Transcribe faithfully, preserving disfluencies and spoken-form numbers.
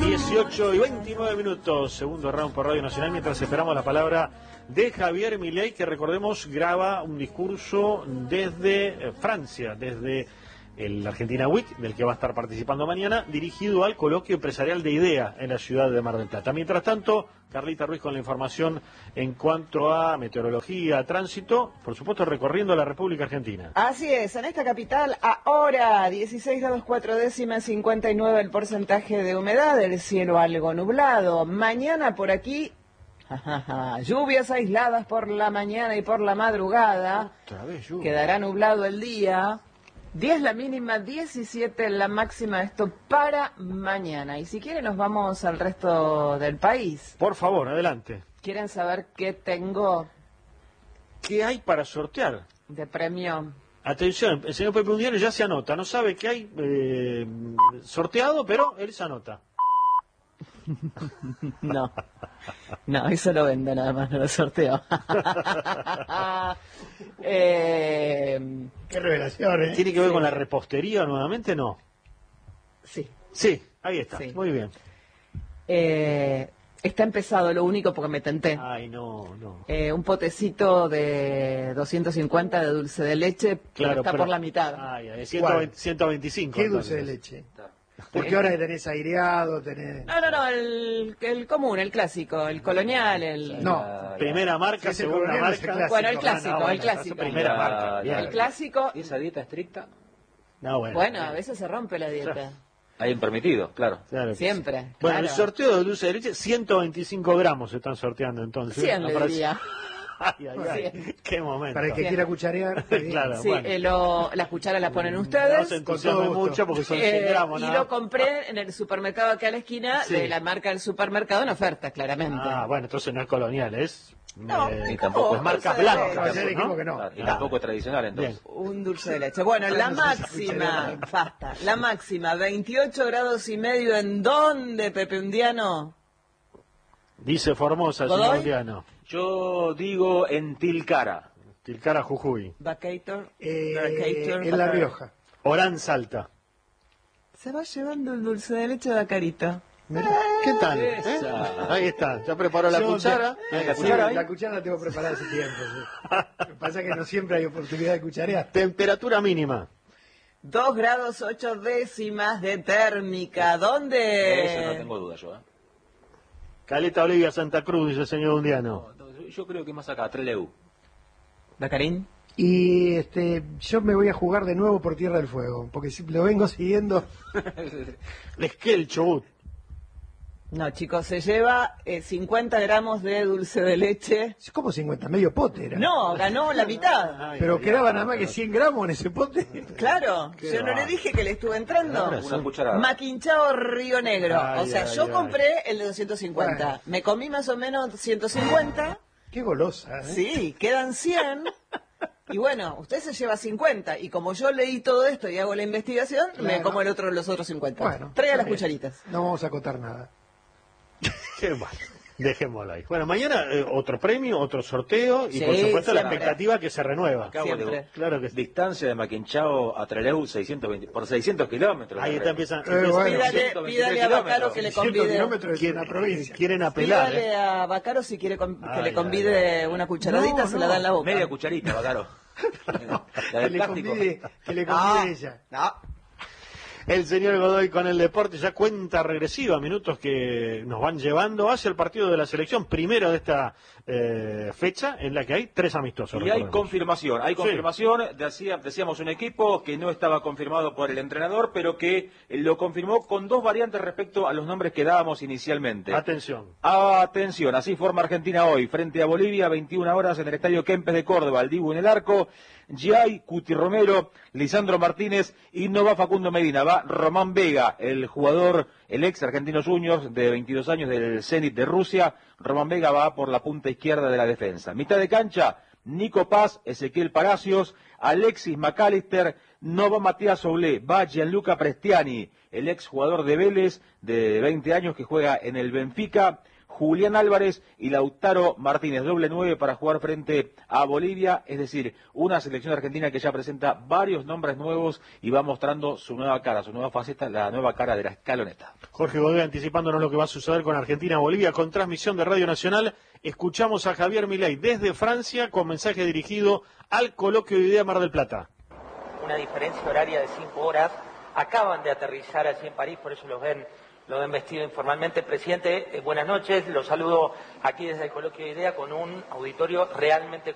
dieciocho y veintinueve minutos, segundo round por Radio Nacional, mientras esperamos la palabra de Javier Milei, que recordemos graba un discurso desde Francia, desde el Argentina Week, del que va a estar participando mañana, dirigido al coloquio empresarial de IDEA en la ciudad de Mar del Plata. Mientras tanto, Carlita Ruiz con la información en cuanto a meteorología, tránsito, por supuesto recorriendo la República Argentina. Así es, en esta capital ahora dieciséis grados cuatro décimas, cincuenta y nueve el porcentaje de humedad, el cielo algo nublado. Mañana por aquí, lluvias aisladas por la mañana y por la madrugada. Otra vez lluvia. Quedará nublado el día. diez la mínima, diecisiete la máxima, esto para mañana. Y si quieren nos vamos al resto del país. Por favor, adelante. ¿Quieren saber qué tengo ¿Qué hay para sortear? de premio? Atención, el señor Pepe Undiano ya se anota, no sabe qué hay eh, sorteado, pero él se anota. No, no, eso lo vendo nada más, no lo sorteo. eh, Qué revelación, ¿eh? ¿Tiene que ver Sí. con la repostería nuevamente? No. sí. Sí, ahí está, Sí. muy bien. Eh, está empezado, lo único porque me tenté. Ay, no, no. Eh, un potecito de doscientos cincuenta de dulce de leche, pero está pero- por la mitad. Ay, ay, ciento veinte, ciento veinticinco. Qué dulce de entonces. leche. Porque ahora tenés aireado, tenés... No, no, no, el, el común, el clásico, el colonial, el... No. Primera marca, Sí, ese segunda colonial es el marca. clásico. Bueno, el clásico, Ah, no, el bueno, clásico. Primera marca. bien. El clásico, ¿Y esa dieta estricta? No, bueno. bueno, a veces se rompe la dieta. Hay un permitido, claro. Claro que sí. Siempre, Bueno, claro. el sorteo de dulce de leche, ciento veinticinco gramos se están sorteando entonces. cien le Aparece- diría. Ay, ay, ay. Cien. Qué momento. Para el que Bien. quiera cucharear, está bien. Claro. Sí, bueno. eh, lo- las cucharas las ponen No ustedes. se entusiasme Con todo gusto. mucho porque son Eh, cien gramos. y nada. lo compré en el supermercado acá a la esquina, Sí. de la marca del supermercado en oferta, claramente. Ah, bueno, entonces no es colonial, es... No, eh, y tampoco es marca dulce de blanca. leche. Ayer ¿no? dijimos que no. Claro, y Ah. tampoco es tradicional, entonces. Un dulce de leche. Bueno, la máxima, basta, la máxima, veintiocho grados y medio, ¿en dónde, Pepe Undiano? Dice Formosa, el ¿Godoy? señor Undiano. Yo digo en Tilcara. Tilcara, Jujuy. Vacator, Eh, Vacator. en La Rioja. Orán, Salta. Se va llevando el dulce de leche de Vacarito. Mirá. ¿Qué tal? ¿Eh? Esa. Ahí está, ya preparó la Yo cuchara. te- Eh, la Sí, cuchara ahí. la cuchara la tengo preparada hace tiempo. Sí. Lo que pasa es que no siempre hay oportunidad de cucharear. Temperatura mínima. Dos grados ocho décimas de térmica. De eso no ¿Dónde? tengo duda yo, ¿eh? Caleta Olivia, Santa Cruz, dice el señor Undiano. No, no, yo creo que más acá, Trelew. Vacarín. Y este, yo me voy a jugar de nuevo por Tierra del Fuego, porque si lo vengo siguiendo. Esquel, Chubut. No, chicos, se lleva eh, cincuenta gramos de dulce de leche. Es como cincuenta, medio pote era. No, ganó la mitad. Ay, Pero ay, quedaba ay, nada más ay. que cien gramos en ese pote. Claro, Qué yo no va. le dije que le estuve entrando. Ahora Una cucharada. Maquinchao Río Negro. Ay, o sea, ay, yo ay. compré el de doscientos cincuenta. Bueno. Me comí más o menos ciento cincuenta. Qué golosa, ¿eh? Sí, quedan cien. Y bueno, usted se lleva cincuenta. Y como yo leí todo esto y hago la investigación, me Claro. como el otro los otros cincuenta. Bueno, Traiga las está bien. cucharitas. No vamos a acotar nada. Qué mal. Dejémoslo ahí. Bueno, mañana eh, otro premio, otro sorteo y Sí, por supuesto la siempre. expectativa que se renueva. Acabo Siempre. de... Claro que sí. Distancia de Maquinchao a Trelew, seiscientos veinte, por seiscientos kilómetros. Ahí está, empiezan, Eh, empiezan- bueno. Pídale, ciento veintitrés pídale a Bacaro kilómetros. que le cien convide. kilómetros es quieren, una provincia. quieren apelar. Pídale ¿eh? a Bacaro si quiere con- que Ay, le ay, convide una cucharadita, No, se la no. da en la boca. Media cucharita, Bacaro. La Que de le plástico. convide, que le No, convide ella. no. El señor Godoy con el deporte, ya cuenta regresiva, minutos que nos van llevando hacia el partido de la selección, primero de esta eh, fecha, en la que hay tres amistosos. Y hay recordemos. confirmación, hay Sí. confirmación, decía- decíamos un equipo que no estaba confirmado por el entrenador, pero que lo confirmó con dos variantes respecto a los nombres que dábamos inicialmente. Atención. Atención, así forma Argentina hoy, frente a Bolivia, veintiuna horas en el Estadio Kempes de Córdoba, el Dibu en el arco, Giai, Cuti Romero, Lisandro Martínez y no va Facundo Medina, va Román Vega, el jugador, el ex Argentinos Juniors de veintidós años del Zenit de Rusia. Román Vega va por la punta izquierda de la defensa. Mitad de cancha, Nico Paz, Ezequiel Palacios, Alexis McAllister, no va Matías Oblé, va Gianluca Prestiani, el ex jugador de Vélez de veinte años que juega en el Benfica. Julián Álvarez y Lautaro Martínez, doble nueve para jugar frente a Bolivia, es decir, una selección argentina que ya presenta varios nombres nuevos y va mostrando su nueva cara, su nueva faceta, la nueva cara de la escaloneta. Jorge Godoy anticipándonos lo que va a suceder con Argentina-Bolivia con transmisión de Radio Nacional. Escuchamos a Javier Milei desde Francia con mensaje dirigido al coloquio de idea Mar del Plata. Una diferencia horaria de cinco horas, acaban de aterrizar allí en París, por eso los ven, lo ven vestido informalmente. Presidente, eh, buenas noches, los saludo aquí desde el coloquio de idea con un auditorio realmente